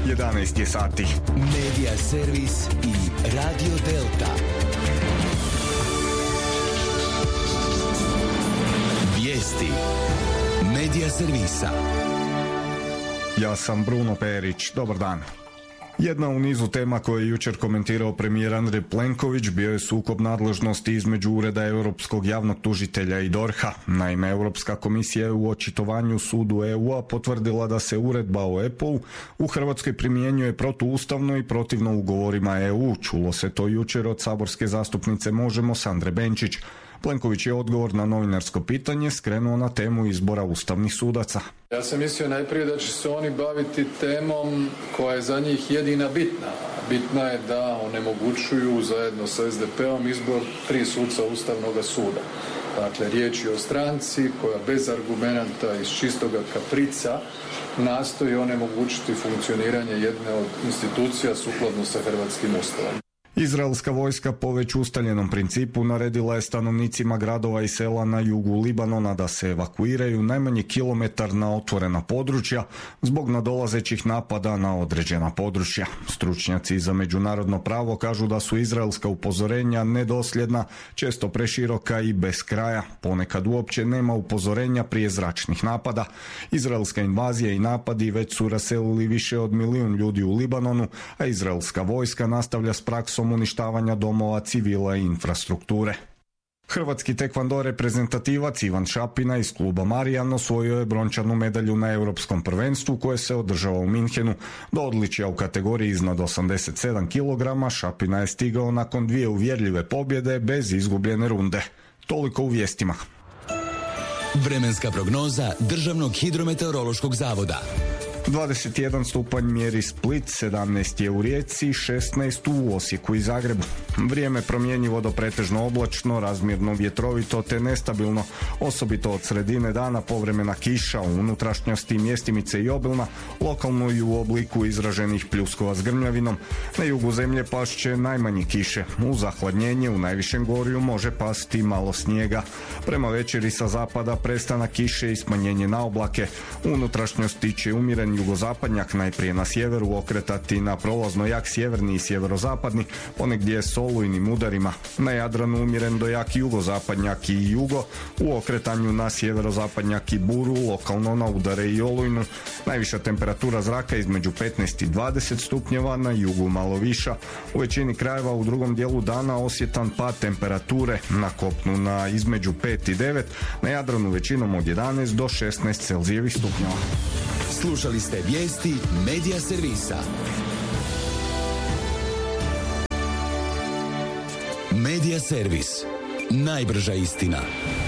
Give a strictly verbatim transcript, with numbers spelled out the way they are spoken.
jedanaest je sati. Medija servis i Radio Delta. Vijesti Medija servisa. Ja sam Bruno Perić. Dobar dan. Jedna u nizu tema koje je jučer komentirao premijer Andrej Plenković bio je sukob nadležnosti između Ureda Europskog javnog tužitelja i DORH-a. Naime, Europska komisija je u očitovanju sudu E U-a potvrdila da se uredba o E P O-u u Hrvatskoj primjenjuje protuustavno i protivno ugovorima E U. Čulo se to jučer od saborske zastupnice Možemo Sandre Benčić. Plenković je odgovor na novinarsko pitanje skrenuo na temu izbora ustavnih sudaca. Ja sam mislio najprije da će se oni baviti temom koja je za njih jedina bitna. Bitna je da onemogućuju zajedno sa S D P-om izbor tri suca Ustavnog suda. Dakle, riječ je o stranci koja bez argumenata iz čistoga kaprica nastoji onemogućiti funkcioniranje jedne od institucija sukladno sa hrvatskim ustavom. Izraelska vojska po već ustaljenom principu naredila je stanovnicima gradova i sela na jugu Libanona da se evakuiraju najmanje kilometar na otvorena područja zbog nadolazećih napada na određena područja. Stručnjaci za međunarodno pravo kažu da su izraelska upozorenja nedosljedna, često preširoka i bez kraja. Ponekad uopće nema upozorenja prije zračnih napada. Izraelska invazija i napadi već su raselili više od milijun ljudi u Libanonu, a izraelska vojska nastavlja s praksom uništavanja domova, civila i infrastrukture. Hrvatski tekvando reprezentativac Ivan Šapina iz kluba Marijan osvojio je brončanu medalju na europskom prvenstvu koje se održava u Minhenu. Do odličja u kategoriji iznad osamdeset sedam kilograma Šapina je stigao nakon dvije uvjerljive pobjede bez izgubljene runde. Toliko u vijestima. Vremenska prognoza Državnog hidrometeorološkog zavoda. dvadeset jedan stupanj mjeri Split, sedamnaest je u Rijeci, šesnaest u Osijeku i Zagrebu. Vrijeme promjenjivo do pretežno oblačno, razmjerno vjetrovito te nestabilno, osobito od sredine dana povremena kiša, u unutrašnjosti mjestimice i obilna, lokalno i u obliku izraženih pljuskova s grmljavinom. Na jugu zemlje pašće najmanje kiše, u zahladnjenje u najvišem gorju može pasti malo snijega. Prema večeri sa zapada prestanak kiše i smanjenje na oblake, u unutrašnjosti će umjeren jugozapadnjak najprije na sjeveru okretati na prolazno jak sjeverni i sjeverozapadni, ponegdje s olujnim udarima. Na Jadranu umjeren do jak jugozapadnjak i jugo, u okretanju na sjeverozapadnjak i buru, lokalno na udare i olujnu. Najviša temperatura zraka između petnaest i dvadeset stupnjeva, na jugu malo viša. U većini krajeva u drugom dijelu dana osjetan pad temperature, na kopnu na između pet i devet, na Jadranu većinom od jedanaest do šesnaest Celzijevih stupnjeva. Slušali ste vijesti Medija servisa. Medija servis. Najbrža istina.